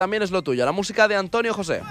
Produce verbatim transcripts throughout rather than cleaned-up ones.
también es lo tuyo, la música de Antonio José.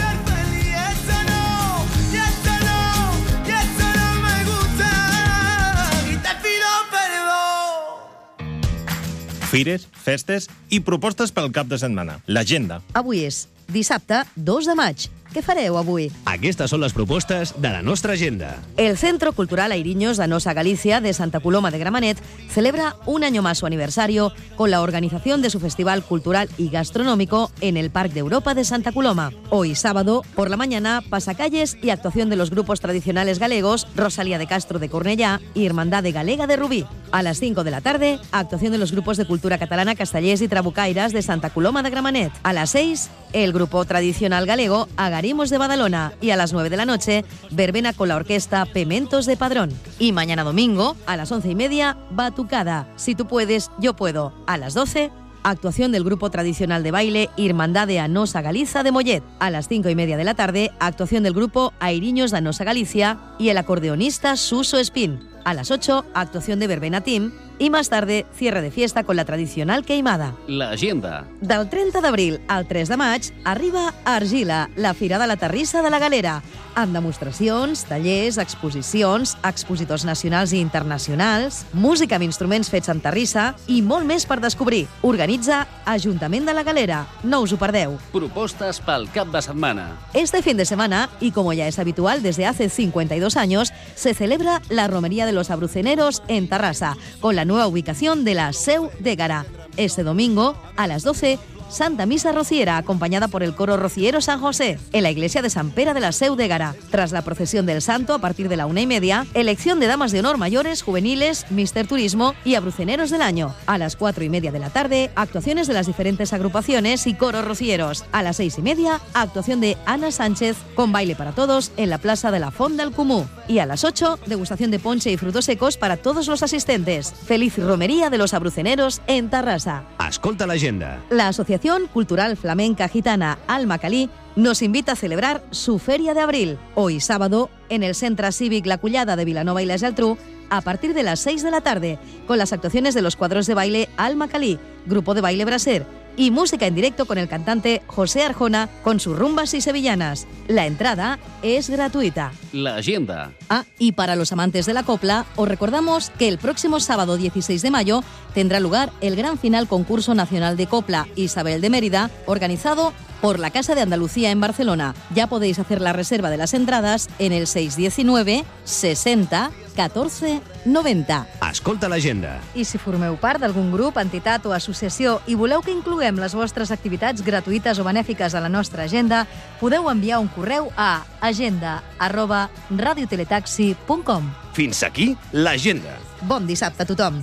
Fires, festes i propostes pel cap de setmana. L'agenda. Avui és dissabte dos de maig. Què fareu avui? Aquestes són les propostes de la nostra agenda. El Centro Cultural Airiños Danosa Galicia de Santa Coloma de Gramenet celebra un año más su aniversario con la organización de su Festival Cultural y Gastronómico en el Parque de Europa de Santa Coloma. Hoy sábado, por la mañana, pasacalles y actuación de los grupos tradicionales galegos Rosalía de Castro de Cornellá y Hermandad Galega de Rubí. A las cinco de la tarde, actuación de los grupos de cultura catalana Castellers y Trabucairas de Santa Coloma de Gramenet. A las seis, el grupo tradicional galego Agarimos de Badalona, y a las nueve de la noche, verbena con la orquesta Pementos de Padrón. Y mañana domingo, a las once y media, batucada. Si tú puedes, yo puedo. A las doce, actuación del grupo tradicional de baile Irmandad de Anosa Galiza de Mollet. A las cinco y media de la tarde, actuación del grupo Airiños de Anosa Galicia y el acordeonista Suso Espín. A las ocho, actuación de Verbena Team. I més tarde, cierre de fiesta con la tradicional queimada. L'agenda. Del trenta d'abril al tres de maig arriba a Argila, la Fira de la Terrissa de la Galera, amb demostracions, tallers, exposicions, expositors nacionals i internacionals, música amb instruments fets amb terrissa i molt més per descobrir. Organitza Ajuntament de la Galera. No us ho perdeu. Propostes pel cap de setmana. Este fin de semana, y como ya es habitual desde hace cincuenta y dos años, se celebra la Romería de los Abruceneros en Tarrasa, con la nueva ubicación de la Seu d'Égara. Este domingo, a las doce, Santa Misa Rociera, acompañada por el coro Rociero San José, en la iglesia de San Pera de la Seu d'Égara. Tras la procesión del santo, a partir de la una y media, elección de damas de honor mayores, juveniles, Mister Turismo y abruceneros del año. A las cuatro y media de la tarde, actuaciones de las diferentes agrupaciones y coros rocieros. A las seis y media, actuación de Ana Sánchez, con baile para todos en la plaza de la Font del Comú. Y a las ocho, degustación de ponche y frutos secos para todos los asistentes. Feliz Romería de los Abruceneros en Tarrasa. Escolta l'agenda. La Asociación Cultural Flamenca Gitana Alma Calí nos invita a celebrar su Feria de Abril, hoy sábado, en el Centre Cívic La Collada de Vilanova y la Geltrú, a partir de las seis de la tarde, con las actuaciones de los cuadros de baile Alma Calí, grupo de baile Braser, y música en directo con el cantante José Arjona con sus rumbas y sevillanas. La entrada es gratuita. L'agenda. Ah, y para los amantes de la copla, os recordamos que el próximo sábado dieciséis de mayo tendrá lugar el gran final concurso nacional de copla Isabel de Mérida, organizado por la Casa de Andalucía en Barcelona. Ya podéis hacer la reserva de las entradas en el seis uno nueve, sesenta, catorze, noventa. Escolta l'agenda. I si formeu part d'algun grup, entitat o associació i voleu que incloguem les vostres activitats gratuïtes o benèfiques a la nostra agenda, podeu enviar un correu a agenda arroba radioteletaxi punt com. Fins aquí l'agenda. Bon dissabte a tothom.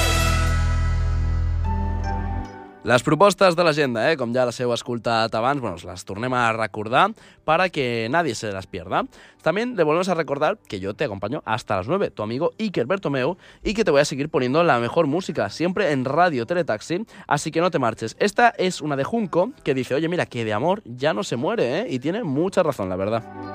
Les propostes de l'agenda, eh, com ja les heu escoltat abans, bueno, las tornem a recordar para que nadie se las pierda. También le volvemos a recordar que yo te acompaño hasta las nueve, tu amigo Iker Bertomeu, y que te voy a seguir poniendo la mejor música, siempre en Radio Teletaxi, así que no te marches. Esta es una de Junco que dice, oye, mira, que de amor ya no se muere, ¿eh? Y tiene mucha razón, la verdad.